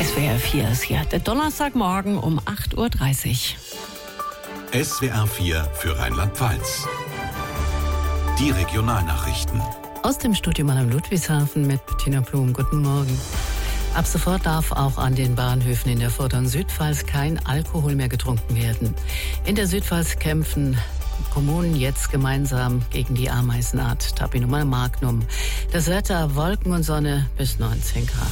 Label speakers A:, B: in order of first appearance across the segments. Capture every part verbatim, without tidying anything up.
A: S W R vier ist hier. Der Donnerstagmorgen um acht Uhr dreißig.
B: S W R vier für Rheinland-Pfalz. Die Regionalnachrichten.
A: Aus dem Studio Mannheim Ludwigshafen mit Bettina Blum. Guten Morgen. Ab sofort darf auch an den Bahnhöfen in der vorderen Südpfalz kein Alkohol mehr getrunken werden. In der Südpfalz kämpfen Kommunen jetzt gemeinsam gegen die Ameisenart Tapinoma magnum. Das Wetter Wolken und Sonne bis neunzehn Grad.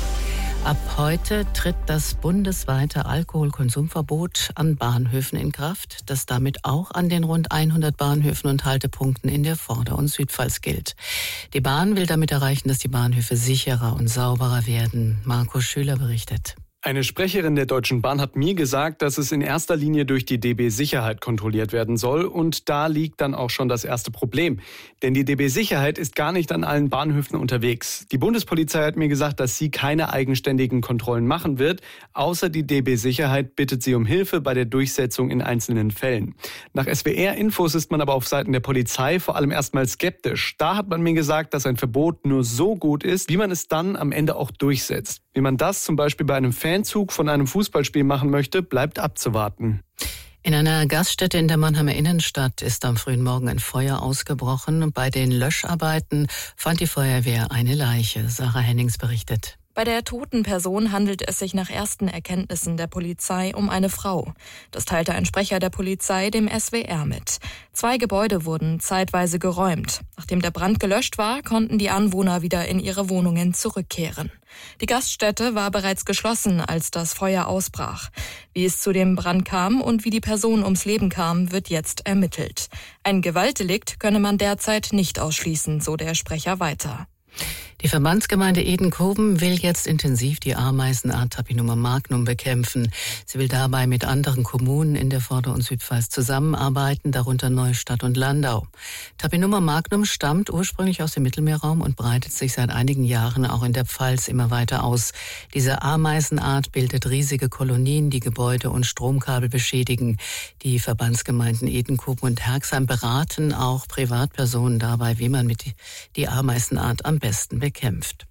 A: Ab heute tritt das bundesweite Alkoholkonsumverbot an Bahnhöfen in Kraft, das damit auch an den rund hundert Bahnhöfen und Haltepunkten in der Vorder- und Südpfalz gilt. Die Bahn will damit erreichen, dass die Bahnhöfe sicherer und sauberer werden. Marco Schüler berichtet.
C: Eine Sprecherin der Deutschen Bahn hat mir gesagt, dass es in erster Linie durch die D B Sicherheit kontrolliert werden soll. Und da liegt dann auch schon das erste Problem. Denn die D B Sicherheit ist gar nicht an allen Bahnhöfen unterwegs. Die Bundespolizei hat mir gesagt, dass sie keine eigenständigen Kontrollen machen wird. Außer die D B Sicherheit bittet sie um Hilfe bei der Durchsetzung in einzelnen Fällen. Nach S W R-Infos ist man aber auf Seiten der Polizei vor allem erstmal skeptisch. Da hat man mir gesagt, dass ein Verbot nur so gut ist, wie man es dann am Ende auch durchsetzt. Wie man das zum Beispiel bei einem Fanzug von einem Fußballspiel machen möchte, bleibt abzuwarten.
A: In einer Gaststätte in der Mannheimer Innenstadt ist am frühen Morgen ein Feuer ausgebrochen. Bei den Löscharbeiten fand die Feuerwehr eine Leiche. Sarah Hennings berichtet.
D: Bei der toten Person handelt es sich nach ersten Erkenntnissen der Polizei um eine Frau. Das teilte ein Sprecher der Polizei dem S W R mit. Zwei Gebäude wurden zeitweise geräumt. Nachdem der Brand gelöscht war, konnten die Anwohner wieder in ihre Wohnungen zurückkehren. Die Gaststätte war bereits geschlossen, als das Feuer ausbrach. Wie es zu dem Brand kam und wie die Person ums Leben kam, wird jetzt ermittelt. Ein Gewaltdelikt könne man derzeit nicht ausschließen, so der Sprecher weiter.
A: Die Verbandsgemeinde Edenkoben will jetzt intensiv die Ameisenart Tapinoma magnum bekämpfen. Sie will dabei mit anderen Kommunen in der Vorder- und Südpfalz zusammenarbeiten, darunter Neustadt und Landau. Tapinoma magnum stammt ursprünglich aus dem Mittelmeerraum und breitet sich seit einigen Jahren auch in der Pfalz immer weiter aus. Diese Ameisenart bildet riesige Kolonien, die Gebäude und Stromkabel beschädigen. Die Verbandsgemeinden Edenkoben und Herxheim beraten auch Privatpersonen dabei, wie man mit die Ameisenart am besten bekämpft. Kämpft.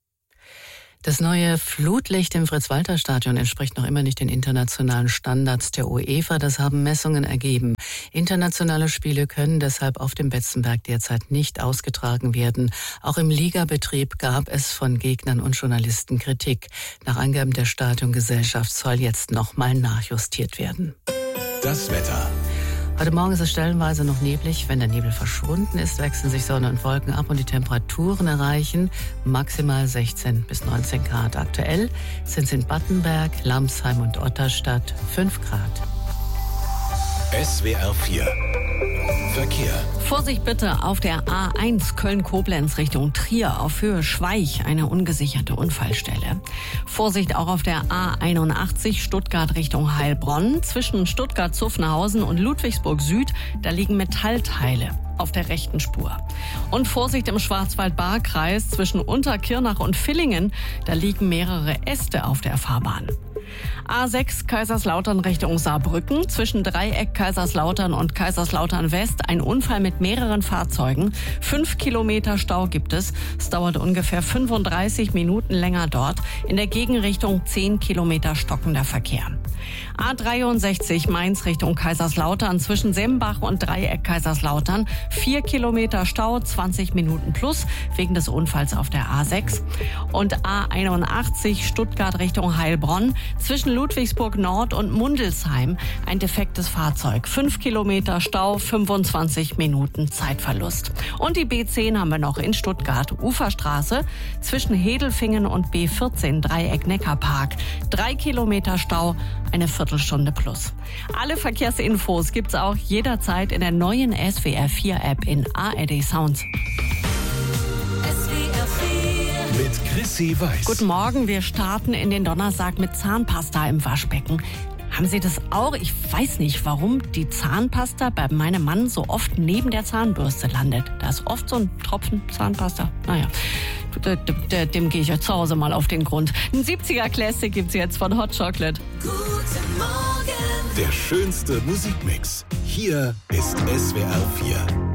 A: Das neue Flutlicht im Fritz-Walter-Stadion entspricht noch immer nicht den internationalen Standards der UEFA. Das haben Messungen ergeben. Internationale Spiele können deshalb auf dem Betzenberg derzeit nicht ausgetragen werden. Auch im Ligabetrieb gab es von Gegnern und Journalisten Kritik. Nach Angaben der Stadiongesellschaft soll jetzt nochmal nachjustiert werden.
B: Das Wetter.
A: Heute Morgen ist es stellenweise noch neblig. Wenn der Nebel verschwunden ist, wechseln sich Sonne und Wolken ab und die Temperaturen erreichen maximal sechzehn bis neunzehn Grad. Aktuell sind es in Battenberg, Lamsheim und Otterstadt fünf Grad.
B: S W R vier Verkehr.
A: Vorsicht bitte auf der A eins Köln-Koblenz Richtung Trier auf Höhe Schweich, eine ungesicherte Unfallstelle. Vorsicht auch auf der A einundachtzig Stuttgart Richtung Heilbronn. Zwischen Stuttgart-Zuffenhausen und Ludwigsburg Süd, da liegen Metallteile auf der rechten Spur. Und Vorsicht im Schwarzwald-Baar-Kreis zwischen Unterkirnach und Villingen, da liegen mehrere Äste auf der Fahrbahn. A sechs Kaiserslautern Richtung Saarbrücken. Zwischen Dreieck Kaiserslautern und Kaiserslautern West ein Unfall mit mehreren Fahrzeugen. Fünf Kilometer Stau gibt es. Es dauert ungefähr fünfunddreißig Minuten länger dort. In der Gegenrichtung zehn Kilometer stockender Verkehr. A dreiundsechzig Mainz Richtung Kaiserslautern. Zwischen Sembach und Dreieck Kaiserslautern. Vier Kilometer Stau, zwanzig Minuten plus wegen des Unfalls auf der A sechs. Und A einundachtzig Stuttgart Richtung Heilbronn. Zwischen Ludwigsburg Nord und Mundelsheim ein defektes Fahrzeug. Fünf Kilometer Stau, fünfundzwanzig Minuten Zeitverlust. Und die B zehn haben wir noch in Stuttgart. Uferstraße zwischen Hedelfingen und B vierzehn Dreieck Neckarpark. Drei Kilometer Stau, eine Viertelstunde plus. Alle Verkehrsinfos gibt's auch jederzeit in der neuen S W R vier App in A R D Sounds.
B: Mit Chrissy Weiß.
A: Guten Morgen, wir starten in den Donnerstag mit Zahnpasta im Waschbecken. Haben Sie das auch? Ich weiß nicht, warum die Zahnpasta bei meinem Mann so oft neben der Zahnbürste landet. Da ist oft so ein Tropfen Zahnpasta. Naja, dem, dem, dem gehe ich ja zu Hause mal auf den Grund. Ein siebziger Classic gibt's jetzt von Hot Chocolate.
B: Guten Morgen. Der schönste Musikmix. Hier ist S W R vier.